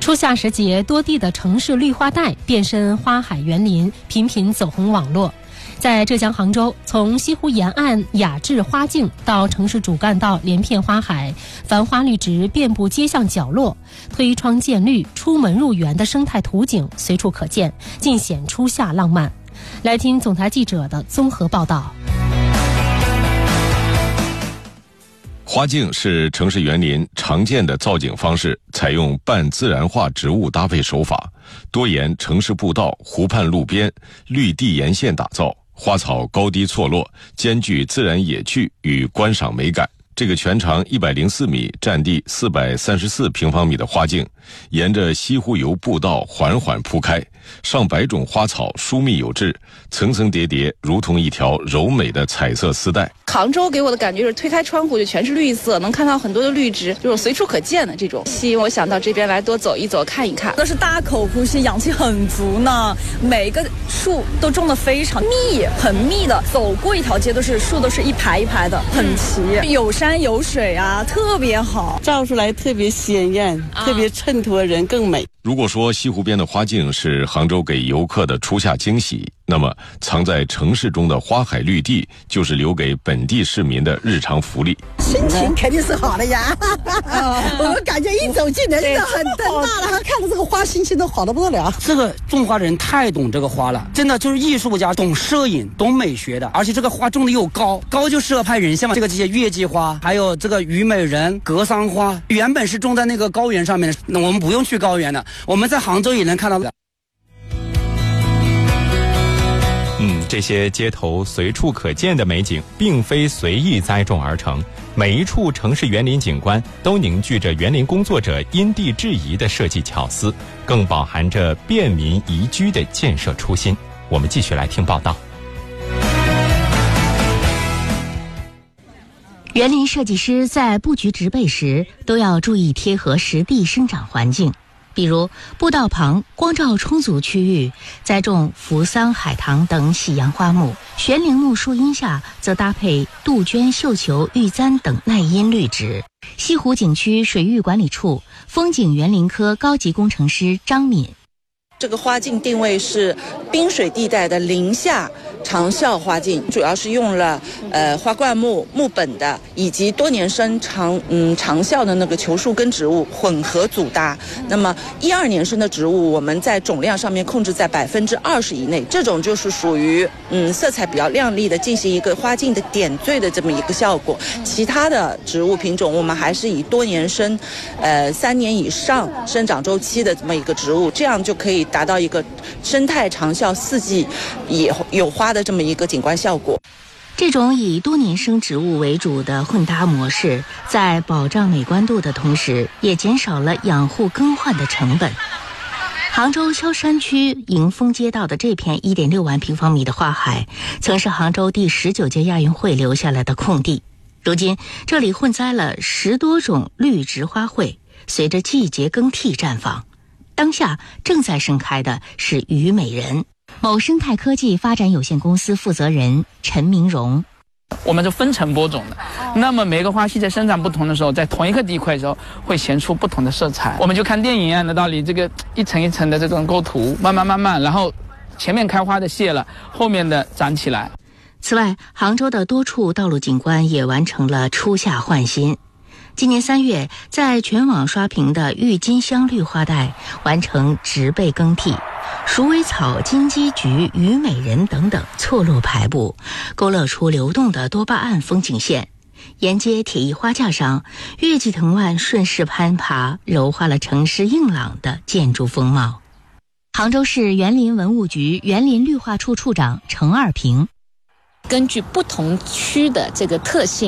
初夏时节，多地的城市绿化带变身花海园林，频频走红网络。在浙江杭州，从西湖沿岸雅致花径到城市主干道连片花海，繁花绿植遍布街巷角落，推窗见绿、出门入园的生态图景随处可见，尽显初夏浪漫。来听总台记者的综合报道。 花径是城市园林常见的造景方式，采用半自然化植物搭配手法，多沿城市步道、湖畔路边、绿地沿线打造，花草高低错落，兼具自然野趣与观赏美感。这个全长104米、占地434平方米的花径，沿着西湖游步道缓缓铺开，上百种花草疏密有致，层层叠叠，如同一条柔美的彩色丝带。 杭州给我的感觉是推开窗户就全是绿色，能看到很多的绿植，就是随处可见的这种，吸引我想到这边来多走一走看一看。 那是大口呼吸，氧气很足呢，每个树都种得非常密，很密的，走过一条街都是树，都是一排一排的，很齐，有山有水啊，特别好， 照出来特别鲜艳，特别衬托人更美。 如果说西湖边的花径是杭州给游客的初夏惊喜，那么藏在城市中的花海绿地就是留给本地市民的日常福利。 心情肯定是好的呀，我们感觉一走进人就很大了，看着这个花心情都好得不得了。 这个种花的人太懂这个花了，真的就是艺术家，懂摄影，懂美学的，而且这个花种的又高就适合拍人像嘛。这些月季花，还有这个虞美人、格桑花，原本是种在那个高原上面的，那我们不用去高原了，我们在杭州也能看到的。 这些街头随处可见的美景并非随意栽种而成，每一处城市园林景观都凝聚着园林工作者因地制宜的设计巧思，更饱含着便民宜居的建设初心。我们继续来听报道。 园林设计师在布局植被时都要注意贴合实地生长环境，比如步道旁光照充足区域栽种扶桑、海棠等喜阳花木，悬铃木树荫下则搭配杜鹃、绣球、玉簪等耐阴绿植。西湖景区水域管理处风景园林科高级工程师张敏， 这个花径定位是滨水地带的林下长效花径，主要是用了花灌木、木本的以及多年生长效的那个球树根植物混合组搭。那么12年生的植物，我们在总量上面控制在20%以内，这种就是属于色彩比较亮丽的，进行一个花径的点缀的这么一个效果。其他的植物品种，我们还是以多年生，3年以上生长周期的这么一个植物，这样就可以达到一个生态长效4季也有花的这么一个景观效果。 这种以多年生植物为主的混搭模式，在保障美观度的同时，也减少了养护更换的成本。杭州萧山区迎风街道的这片1.6万平方米的花海，曾是杭州第19届亚运会留下来的空地。如今，这里混栽了10多种绿植花卉，随着季节更替绽放。当下正在盛开的是虞美人。某生态科技发展有限公司负责人陈明荣， 我们是分层播种的，那么每个花期在生长不同的时候，在同一个地块的时候会显出不同的色彩。我们就看电影一样的道理，这个一层一层的这种构图，慢慢，然后前面开花的谢了，后面的长起来。 此外，杭州的多处道路景观也完成了初夏换新。今年3月，在全网刷屏的郁金香绿花带完成植被更替，鼠尾草、金鸡菊、虞美人等等错落排布，勾勒出流动的多巴胺风景线。沿街铁艺花架上，月季藤蔓顺势攀爬，柔化了城市硬朗的建筑风貌。杭州市园林文物局园林绿化处处长程二平， 根据不同区的这个特性，